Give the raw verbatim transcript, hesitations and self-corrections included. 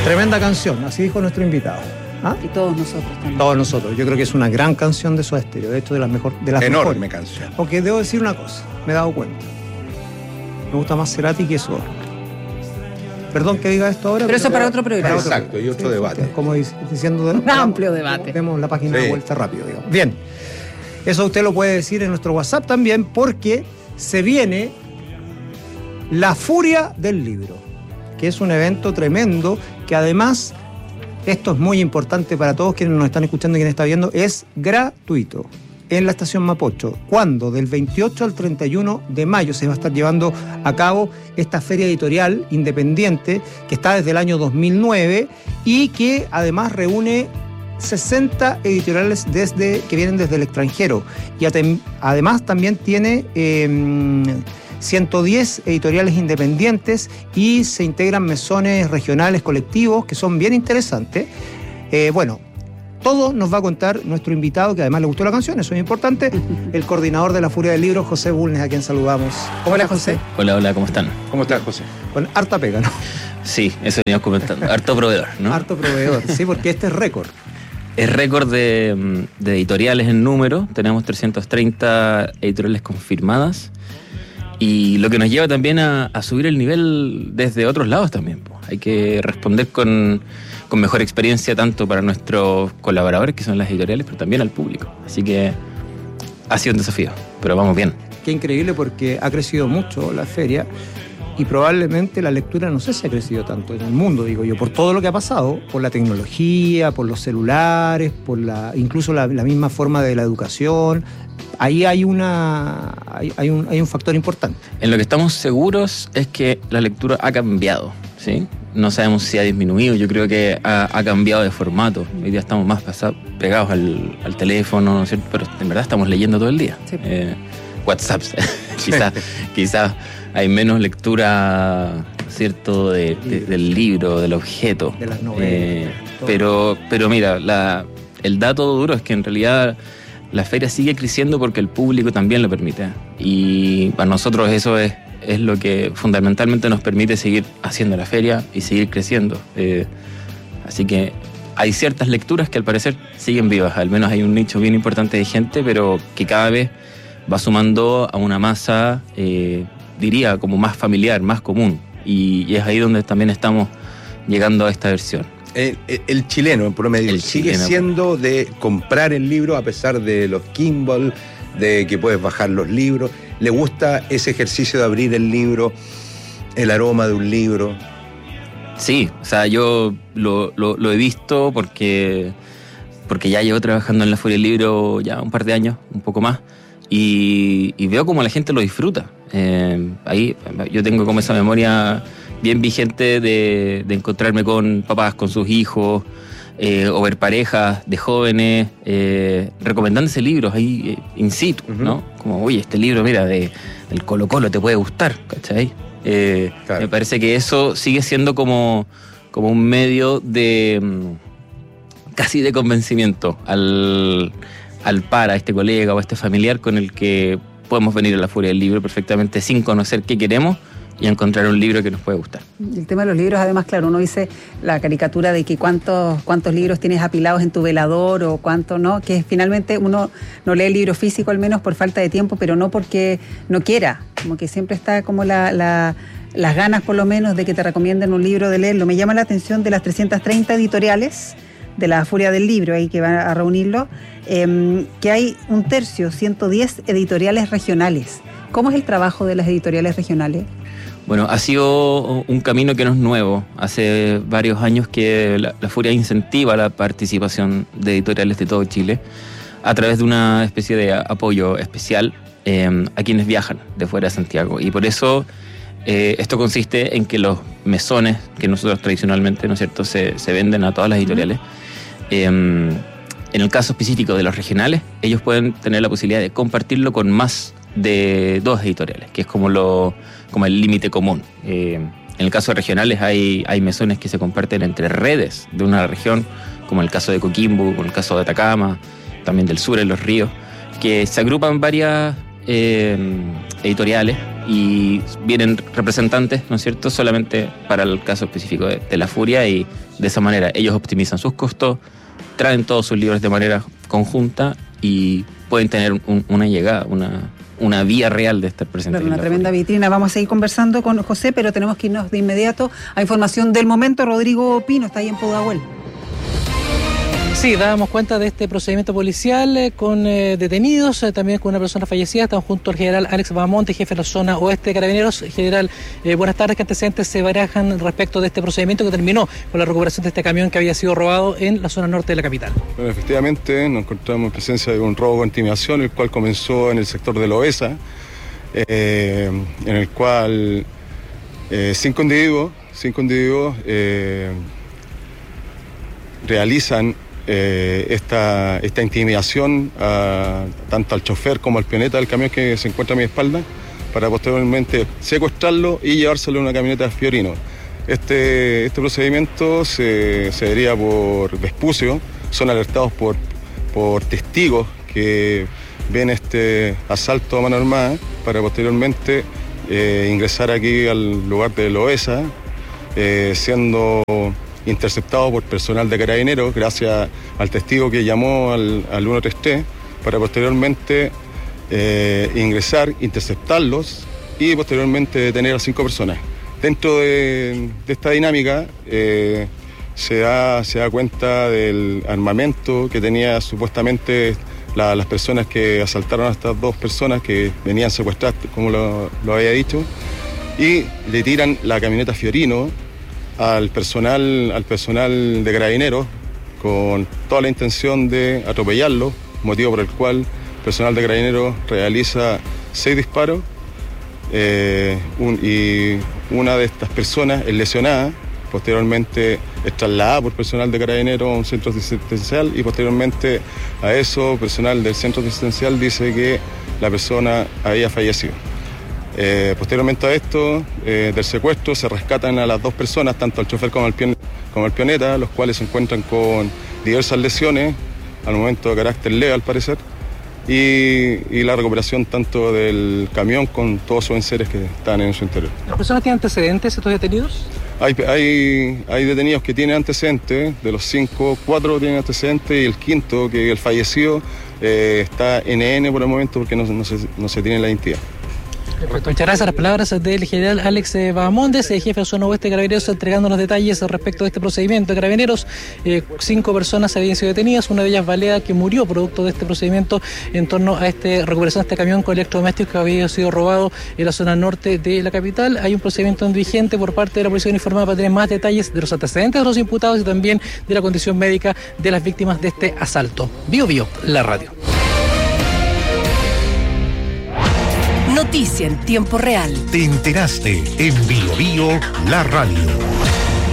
Tremenda canción, así dijo nuestro invitado. ¿Ah? Y todos nosotros también. Todos nosotros. Yo creo que es una gran canción de Soda Stereo. De hecho, de las mejores. De las Enorme mejores. canción. Aunque debo decir una cosa, me he dado cuenta. Me gusta más Cerati que Soda. Perdón que diga esto ahora. Pero eso para otro programa. Exacto, y otro sí, debate. Como dice, diciendo. Un amplio debate. Demos la página Sí. de vuelta rápido, digamos. Bien. Eso usted lo puede decir en nuestro WhatsApp también, porque se viene La Furia del Libro, que es un evento tremendo, que además, esto es muy importante para todos quienes nos están escuchando y quienes están viendo, es gratuito en la estación Mapocho. ¿Cuándo? Del veintiocho al treinta y uno de mayo se va a estar llevando a cabo esta feria editorial independiente que está desde el año dos mil nueve y que además reúne sesenta editoriales desde, que vienen desde el extranjero. Y atem, además también tiene eh, ciento diez editoriales independientes y se integran mesones regionales colectivos que son bien interesantes. Eh, bueno, todo nos va a contar nuestro invitado, que además le gustó la canción, eso es importante, el coordinador de La Furia del Libro, José Bulnes, a quien saludamos. Hola, José. Hola, hola, ¿cómo están? ¿Cómo estás, José? Con harta pega, ¿no? Sí, eso veníamos comentando. Harto proveedor, ¿no? Harto proveedor, sí, porque este es récord. Es récord de, de editoriales en número. Tenemos trescientas treinta editoriales confirmadas. Y lo que nos lleva también a, a subir el nivel desde otros lados también. Hay que responder con, con mejor experiencia tanto para nuestros colaboradores, que son las editoriales, pero también al público. Así que ha sido un desafío, pero vamos bien. Qué increíble, porque ha crecido mucho la feria y probablemente la lectura no sé si ha crecido tanto en el mundo, digo yo, por todo lo que ha pasado, por la tecnología, por los celulares, por la incluso la, la misma forma de la educación. Ahí hay una hay, hay, un, hay un factor importante. En lo que estamos seguros es que la lectura ha cambiado, ¿sí? No sabemos si ha disminuido, yo creo que ha, ha cambiado de formato. Hoy día estamos más pasados, pegados al, al teléfono, ¿no es cierto? Pero en verdad estamos leyendo todo el día. Sí. Eh, WhatsApp, quizás quizás hay menos lectura, ¿cierto? De, de, del libro, del objeto. De las novelas. Eh, pero, pero mira, la, el dato duro es que en realidad la feria sigue creciendo porque el público también lo permite. Y para nosotros eso es, es lo que fundamentalmente nos permite seguir haciendo la feria y seguir creciendo. Eh, así que hay ciertas lecturas que al parecer siguen vivas. Al menos hay un nicho bien importante de gente, pero que cada vez va sumando a una masa, eh, diría, como más familiar, más común. Y, y es ahí donde también estamos llegando a esta versión. El, el, el chileno, en promedio, El sigue chileno. siendo de comprar el libro a pesar de los Kindle, de que puedes bajar los libros. ¿Le gusta ese ejercicio de abrir el libro, el aroma de un libro? Sí, o sea, yo lo, lo, lo he visto porque, porque ya llevo trabajando en La Furia del Libro ya un par de años, un poco más, y, y veo cómo la gente lo disfruta. Eh, ahí yo tengo como esa memoria bien vigente de, de encontrarme con papás, con sus hijos, eh, o ver parejas de jóvenes eh, recomendándose libros ahí eh, in situ, uh-huh. ¿no? Como, oye, este libro, mira, de, del Colo Colo te puede gustar, ¿cachai? Eh, claro. Me parece que eso sigue siendo como, como un medio de casi de convencimiento al, al par, a este colega o a este familiar con el que podemos venir a La Furia del Libro perfectamente sin conocer qué queremos y encontrar un libro que nos puede gustar. El tema de los libros, además, claro, uno dice la caricatura de que cuántos, cuántos libros tienes apilados en tu velador o cuánto no, que finalmente uno no lee el libro físico al menos por falta de tiempo, pero no porque no quiera, como que siempre está como la, la, las ganas por lo menos de que te recomienden un libro de leerlo. Me llama la atención de las trescientas treinta editoriales de La Furia del Libro, ahí que van a reunirlo, eh, que hay un tercio, ciento diez editoriales regionales. ¿Cómo es el trabajo de las editoriales regionales? Bueno, ha sido un camino que no es nuevo. Hace varios años que la, la Furia incentiva la participación de editoriales de todo Chile a través de una especie de apoyo especial eh, a quienes viajan de fuera de Santiago. Y por eso eh, esto consiste en que los mesones que nosotros tradicionalmente, ¿no es cierto?, se, se venden a todas las editoriales. Eh, en el caso específico de los regionales, ellos pueden tener la posibilidad de compartirlo con más de dos editoriales, que es como lo como el límite común. Eh, en el caso de regionales hay, hay mesones que se comparten entre redes de una región, como el caso de Coquimbo, como el caso de Atacama, también del sur, en Los Ríos, que se agrupan varias eh, editoriales y vienen representantes, ¿no es cierto?, solamente para el caso específico de, de la Furia, y de esa manera ellos optimizan sus costos, traen todos sus libros de manera conjunta y pueden tener un, una llegada, una, una vía real de estar presente. Claro, una en la tremenda Furia. vitrina. Vamos a seguir conversando con José, pero tenemos que irnos de inmediato a información del momento. Rodrigo Pino está ahí en Pudahuel. Sí, dábamos cuenta de este procedimiento policial eh, con eh, detenidos, eh, también con una persona fallecida. Estamos junto al general Alex Bahamonde, jefe de la zona oeste de Carabineros. General, eh, buenas tardes. ¿Qué antecedentes se barajan respecto de este procedimiento que terminó con la recuperación de este camión que había sido robado en la zona norte de la capital? Bueno, efectivamente nos encontramos en presencia de un robo con intimidación, el cual comenzó en el sector de Loesa, eh, en el cual eh, cinco individuos, cinco individuos eh, realizan Eh, esta, esta intimidación a, tanto al chofer como al pioneta del camión que se encuentra a mi espalda, para posteriormente secuestrarlo y llevárselo en una camioneta Fiorino. Este, este procedimiento se, se daría por vespucio, son alertados por, por testigos que ven este asalto a mano armada, para posteriormente eh, ingresar aquí al lugar de Loesa, eh, siendo interceptado por personal de Carabineros, gracias al testigo que llamó al, al ciento treinta y tres, para posteriormente eh, ingresar, interceptarlos y posteriormente detener a cinco personas. Dentro de, de esta dinámica eh, se, da, se da cuenta del armamento que tenía supuestamente la, las personas que asaltaron a estas dos personas que venían secuestradas, como lo, lo había dicho, y le tiran la camioneta Fiorino al personal, al personal de Carabineros, con toda la intención de atropellarlo, motivo por el cual el personal de Carabineros realiza seis disparos eh, un, y una de estas personas es lesionada. Posteriormente es trasladada por personal de Carabineros a un centro asistencial, y posteriormente a eso personal del centro asistencial dice que la persona había fallecido. Eh, posteriormente a esto, eh, del secuestro, se rescatan a las dos personas, tanto al chofer como al, pion como al pioneta, los cuales se encuentran con diversas lesiones, al momento de carácter leve al parecer, y, y la recuperación tanto del camión con todos sus enseres que están en su interior. ¿Las personas tienen antecedentes, estos detenidos? Hay, hay, hay detenidos que tienen antecedentes, de los cinco, cuatro tienen antecedentes, y el quinto, que el fallecido, eh, está N N por el momento porque no, no, se, no se tiene la identidad. Perfecto. Muchas gracias a las palabras del general Alex Bahamondes, jefe de la zona oeste de Carabineros, entregándonos detalles respecto de este procedimiento de Carabineros. Eh, cinco personas habían sido detenidas, una de ellas Valea, que murió producto de este procedimiento en torno a este recuperación de este camión con electrodomésticos que había sido robado en la zona norte de la capital. Hay un procedimiento vigente por parte de la Policía Uniformada para tener más detalles de los antecedentes de los imputados y también de la condición médica de las víctimas de este asalto. Bio Bio, la radio. Noticia en tiempo real. Te enteraste en Bio Bio, la radio.